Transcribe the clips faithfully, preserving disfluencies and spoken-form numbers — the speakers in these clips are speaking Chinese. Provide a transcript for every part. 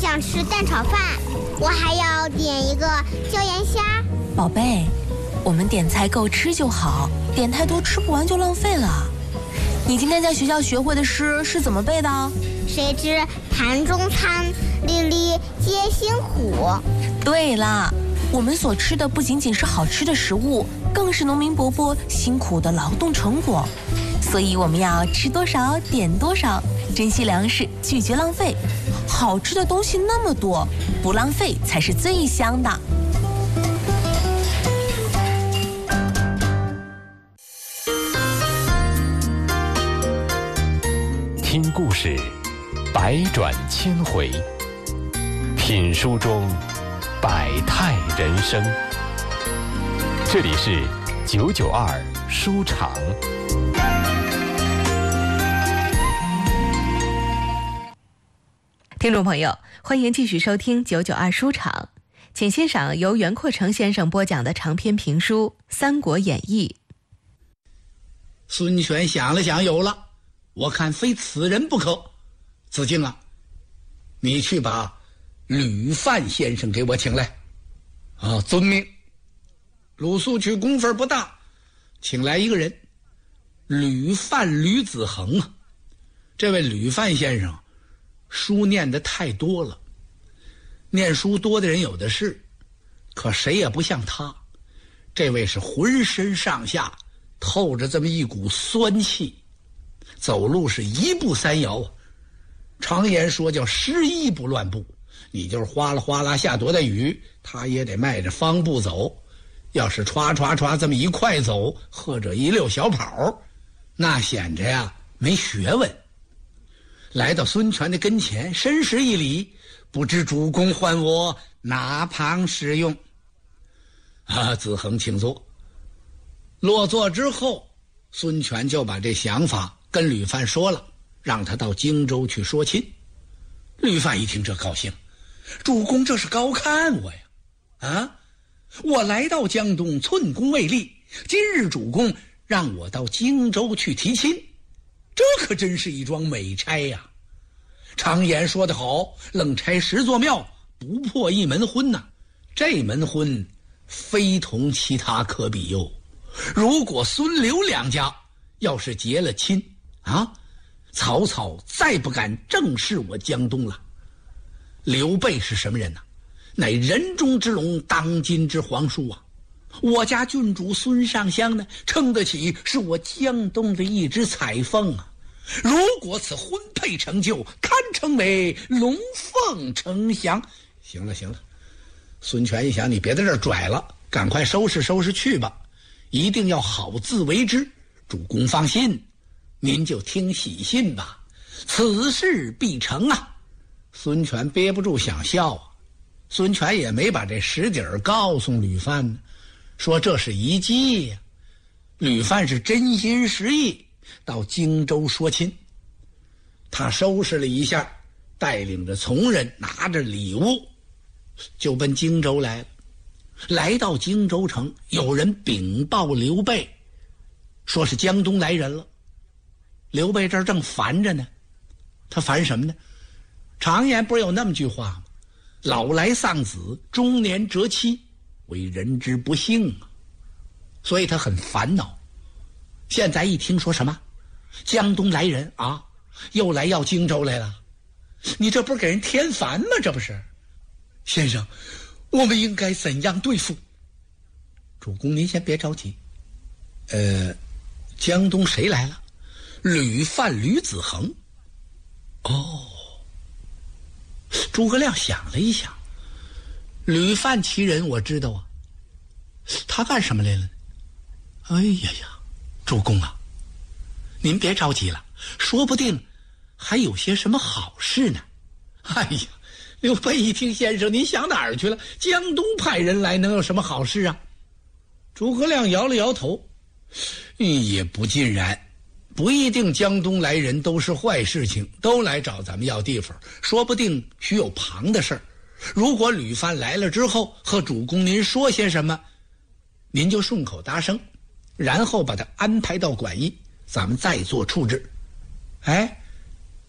想吃蛋炒饭，我还要点一个椒盐虾。 宝贝，我们点菜够吃就好，点太多吃不完就浪费了。你今天在学校学会的诗是怎么背的？ 谁知盘中餐，粒粒皆辛苦。 对啦，我们所吃的不仅仅是好吃的食物，更是农民伯伯辛苦的劳动成果。所以我们要吃多少点多少，珍惜粮食，拒绝浪费。好吃的东西那么多，不浪费才是最香的。 听故事，百转千回；品书中，百态人生。这里是九九二书场。 听众朋友，欢迎继续收听九九二书场，请欣赏由袁阔成先生播讲的长篇评书《三国演义》。 孙权想了想，有了，我看非此人不可。子敬啊，你去把吕范先生给我请来。啊，遵命。鲁肃去功分不大，请来一个人，吕范吕子恒啊。这位吕范先生书念得太多了，念书多的人有的是，可谁也不像他。这位是浑身上下透着这么一股酸气，走路是一步三摇啊。常言说叫失一不乱步，你就是哗啦哗啦下多大雨，他也得迈着方步走。要是歘歘歘这么一块走，或者一溜小跑，那显着呀没学问。来到孙权的跟前，深施一礼，不知主公唤我哪旁使用？啊，子恒请坐。落座之后，孙权就把这想法跟吕范说了，让他到荆州去说亲。吕范一听这高兴，主公这是高看我呀！啊，我来到江东寸功未立，今日主公让我到荆州去提亲，这可真是一桩美差呀！常言说得好，冷拆十座庙，不破一门婚呐、啊。这门婚非同其他可比哟。如果孙刘两家要是结了亲啊，曹操再不敢正视我江东了。刘备是什么人呢、啊？乃人中之龙，当今之皇叔啊！我家郡主孙尚香呢，称得起是我江东的一只彩凤啊！如果此婚配成就，堪称为龙凤呈祥。行了行了，孙权一想，你别在这儿拽了，赶快收拾收拾去吧，一定要好自为之。主公放心，您就听喜信吧，此事必成啊！孙权憋不住想笑啊。孙权也没把这实底儿告诉吕范呢，说这是一计呀。吕范是真心实意到荆州说亲，他收拾了一下，带领着从人，拿着礼物就奔荆州来了。来到荆州城，有人禀报刘备，说是江东来人了。刘备这儿正烦着呢，他烦什么呢？常言不是有那么句话吗？老来丧子，中年折妻，为人之不幸啊。所以他很烦恼。现在一听说什么江东来人啊，又来要荆州来了，你这不是给人添烦吗？这不是。先生，我们应该怎样对付？主公您先别着急。呃，江东谁来了？吕范吕子恒。哦，诸葛亮想了一想，吕范其人我知道啊，他干什么来了呢？哎呀呀，主公啊，您别着急了，说不定还有些什么好事呢。哎呀，刘备一听，先生您想哪儿去了？江东派人来能有什么好事啊？诸葛亮摇了摇头，也不尽然，不一定江东来人都是坏事情，都来找咱们要地方，说不定许有旁的事儿。如果吕范来了之后和主公您说些什么，您就顺口答声，然后把他安排到馆驿，咱们再做处置。哎，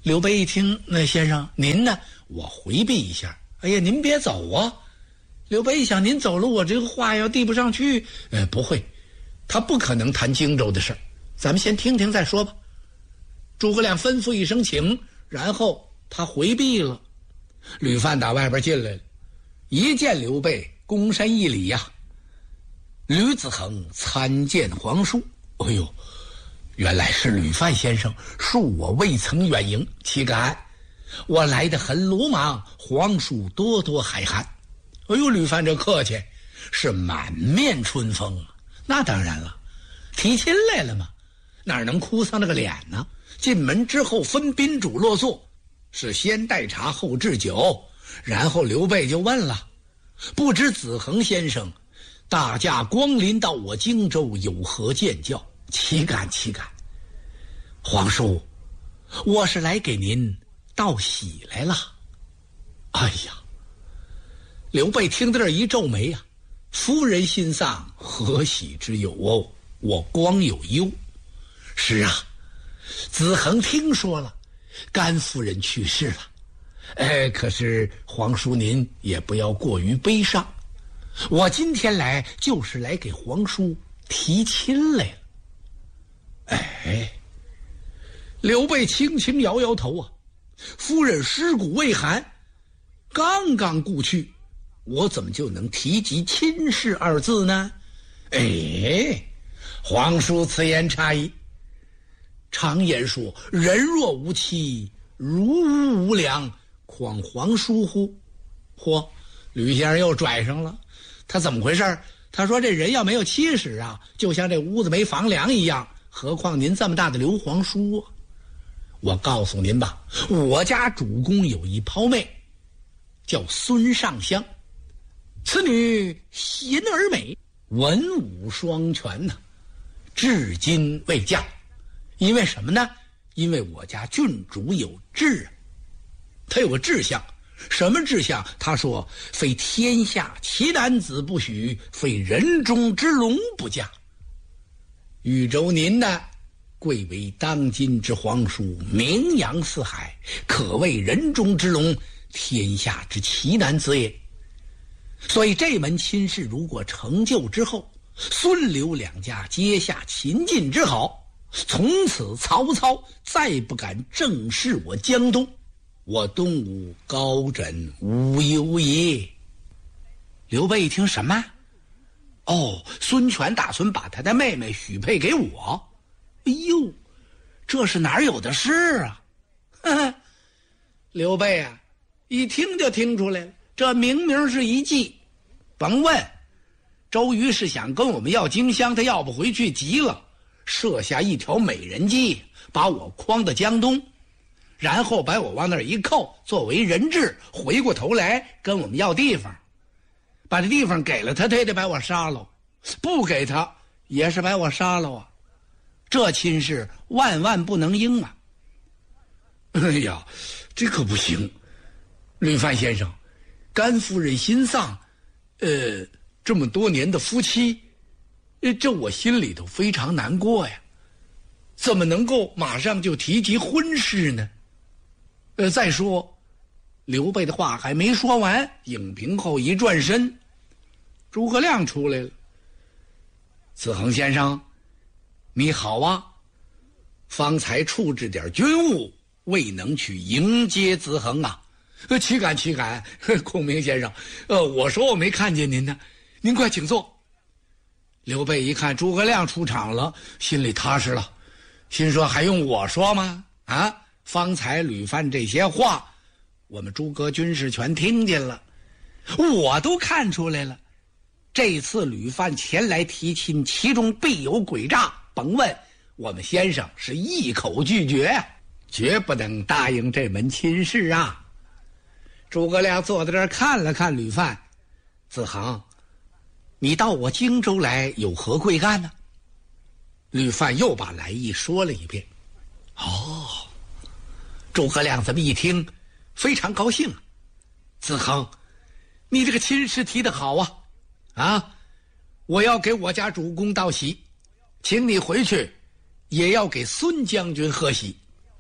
刘备一听，那先生您呢？我回避一下。哎呀，您别走啊！刘备一想，您走了，我这个话要递不上去。呃，不会，他不可能谈荆州的事儿，咱们先听听再说吧。诸葛亮吩咐一声请，然后他回避了。吕范打外边进来了，一见刘备，躬身一礼呀、啊。吕子恒参见皇叔。哎呦，原来是吕范先生，恕我未曾远迎，岂敢？我来得很鲁莽，皇叔多多海涵。哎呦，吕范这客气，是满面春风啊！那当然了，提亲来了嘛，哪能哭丧那个脸呢？进门之后分宾主落座，是先待茶后置酒，然后刘备就问了：不知子恒先生大驾光临到我荆州，有何见教？岂敢岂敢！皇叔，我是来给您道喜来了。哎呀，刘备听到这儿一皱眉啊，夫人心丧，何喜之有哦？我光有忧。是啊，子恒听说了，甘夫人去世了。哎，可是皇叔您也不要过于悲伤，我今天来就是来给皇叔提亲来了。哎，刘备轻轻摇摇头啊，夫人尸骨未寒，刚刚故去，我怎么就能提及亲事二字呢？哎，皇叔此言差矣。常言说，人若无妻，如无无良，况皇叔乎？嚯，吕先生又拽上了。他怎么回事？他说这人要没有妻室啊，就像这屋子没房梁一样，何况您这么大的刘皇叔啊。我告诉您吧，我家主公有一胞妹，叫孙尚香，此女贤而美，文武双全呢、啊，至今未嫁。因为什么呢？因为我家郡主有志啊，他有个志向。什么志向？他说：非天下奇男子不许，非人中之龙不嫁。豫州您呢，贵为当今之皇叔，名扬四海，可谓人中之龙，天下之奇男子也。所以这门亲事如果成就之后，孙刘两家结下秦晋之好，从此曹操再不敢正视我江东，我东吴高枕无忧也。刘备一听什么？哦，孙权打算把他的妹妹许配给我。哎呦，这是哪有的事啊？呵呵，刘备啊，一听就听出来了，这明明是一计。甭问，周瑜是想跟我们要荆襄，他要不回去急了，设下一条美人计，把我诓到江东，然后把我往那儿一扣，作为人质，回过头来跟我们要地方，把这地方给了他，他也得把我杀了；不给他，也是把我杀了啊！这亲事万万不能应啊！哎呀，这可不行！吕范先生，甘夫人心丧，呃，这么多年的夫妻，这我心里头非常难过呀，怎么能够马上就提及婚事呢？呃，再说，刘备的话还没说完，影屏后一转身，诸葛亮出来了。子恒先生，你好啊！方才处置点军务，未能去迎接子恒啊。呃，岂敢岂敢！孔明先生，呃，我说我没看见您呢，您快请坐。刘备一看诸葛亮出场了，心里踏实了，心说还用我说吗？啊，方才吕范这些话，我们诸葛军士全听见了，我都看出来了。这次吕范前来提亲，其中必有诡诈，甭问，我们先生是一口拒绝，绝不能答应这门亲事啊。诸葛亮坐在这儿看了看吕范，子恒，你到我荆州来有何贵干呢？吕范又把来意说了一遍。哦，诸葛亮这么一听，非常高兴啊。子恒，你这个亲事提得好啊！啊，我要给我家主公道喜，请你回去，也要给孙将军贺喜。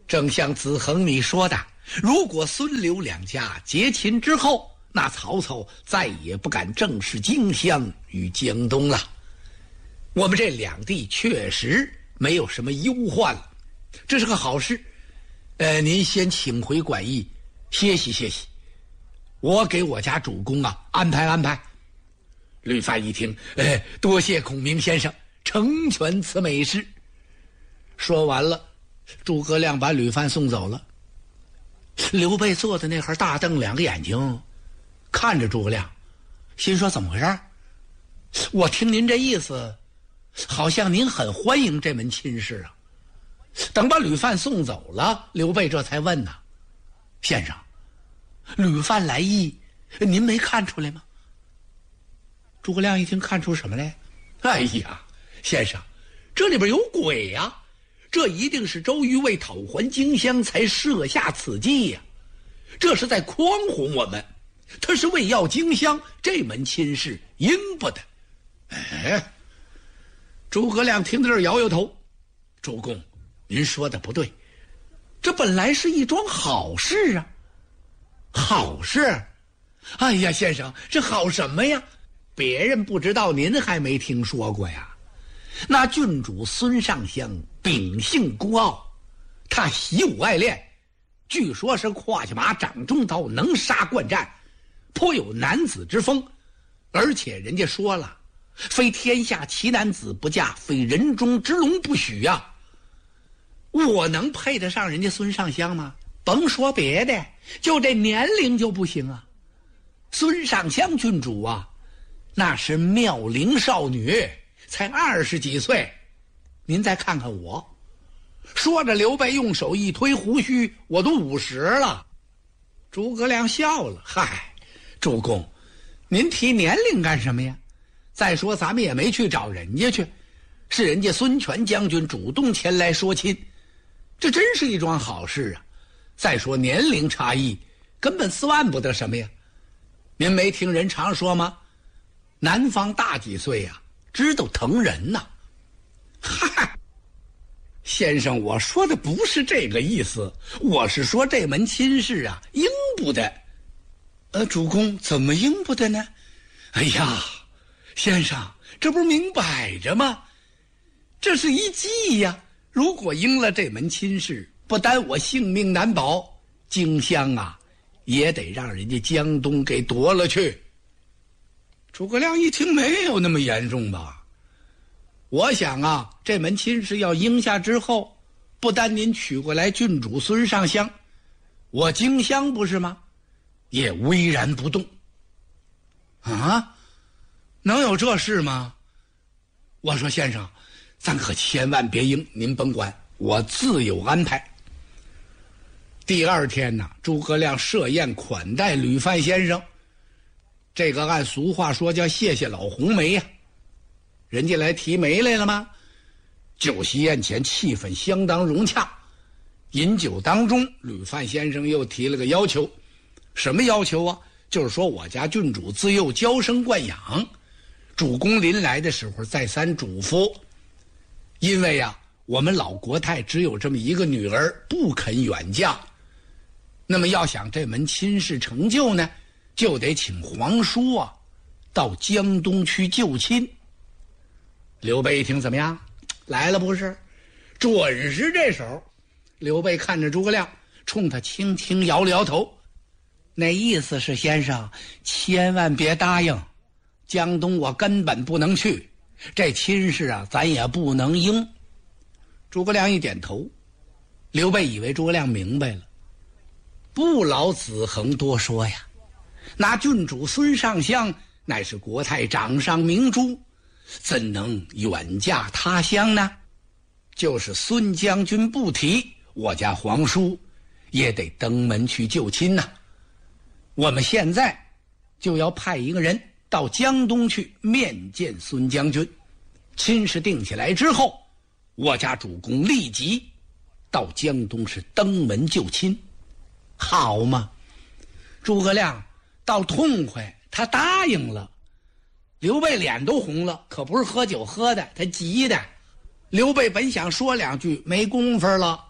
正像子恒你说的，如果孙刘两家结亲之后，那曹操再也不敢正视荆襄与江东了。我们这两地确实没有什么忧患了，这是个好事。呃，您先请回馆驿歇息歇息，我给我家主公啊安排安排。吕范一听，呃，多谢孔明先生成全此美事。说完了，诸葛亮把吕范送走了。刘备坐在那会儿，大瞪两个眼睛看着诸葛亮，心说怎么回事？我听您这意思，好像您很欢迎这门亲事啊。等把吕范送走了，刘备这才问呐：“先生，吕范来意，您没看出来吗？”诸葛亮一听，看出什么来？哎呀，先生，这里边有鬼呀、啊！这一定是周瑜为讨还荆襄才设下此计呀、啊！这是在诓哄我们，他是为要荆襄，这门亲事应不得。哎，诸葛亮听到这儿摇摇头：“主公，您说的不对，这本来是一桩好事啊！好事？哎呀，先生，这好什么呀？别人不知道，您还没听说过呀。那郡主孙尚香秉性孤傲，他习武爱练，据说是胯下马掌中刀，能杀惯战，颇有男子之风。而且人家说了，非天下奇男子不嫁，非人中之龙不许呀、啊。我能配得上人家孙尚香吗？甭说别的，就这年龄就不行啊。孙尚香郡主啊，那是妙龄少女，才二十几岁。您再看看我。说着，刘备用手一推胡须，我都五十了。诸葛亮笑了：“嗨，主公，您提年龄干什么呀？再说咱们也没去找人家去，是人家孙权将军主动前来说亲，这真是一桩好事啊。再说年龄差异根本算不得什么呀。您没听人常说吗？南方大几岁呀、啊，知道疼人呐、啊。嗨，先生，我说的不是这个意思，我是说这门亲事啊，应不得。呃，主公怎么应不得呢？哎呀，先生，这不是明摆着吗？这是一计呀！如果应了这门亲事，不单我性命难保，荆襄啊，也得让人家江东给夺了去。诸葛亮一听，没有那么严重吧？我想啊，这门亲事要应下之后，不单您娶过来郡主孙尚香，我荆襄不是吗？也巍然不动。啊，能有这事吗？我说先生，咱可千万别应，您甭管，我自有安排。第二天呢，诸葛亮设宴款待吕范先生，这个按俗话说叫谢谢老红梅呀、啊。人家来提媒来了吗？酒席宴前气氛相当融洽。饮酒当中，吕范先生又提了个要求。什么要求啊？就是说我家郡主自幼娇生惯养，主公临来的时候再三嘱咐，因为啊我们老国太只有这么一个女儿，不肯远嫁，那么要想这门亲事成就呢，就得请皇叔啊到江东去救亲。刘备一听，怎么样？来了不是？准是这手。刘备看着诸葛亮，冲他轻轻摇了摇头，那意思是先生千万别答应，江东我根本不能去，这亲事啊咱也不能应。诸葛亮一点头。刘备以为诸葛亮明白了，不劳子恒多说呀，那郡主孙尚香乃是国太掌上明珠，怎能远嫁他乡呢？就是孙将军不提，我家皇叔也得登门去救亲呐、啊。我们现在就要派一个人到江东去面见孙将军，亲事定起来之后，我家主公立即到江东是登门救亲，好吗？诸葛亮倒痛快，他答应了。刘备脸都红了，可不是喝酒喝的，他急的。刘备本想说两句，没工夫了，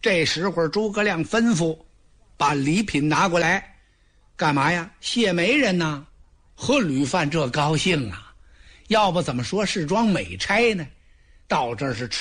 这时候诸葛亮吩咐把礼品拿过来，干嘛呀？谢媒人呐，和吕范这高兴啊，要不怎么说是桩美差呢？到这儿是吃